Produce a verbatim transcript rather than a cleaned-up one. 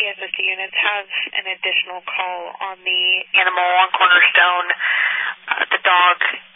E S S D units have an additional call on the animal on Cornerstone. Uh, the dog